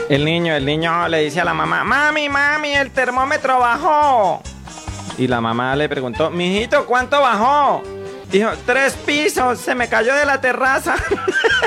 El niño le dice a la mamá, mami, mami, el termómetro bajó. Y la mamá le preguntó, mijito, ¿cuánto bajó? Dijo, 3 pisos, se me cayó de la terraza.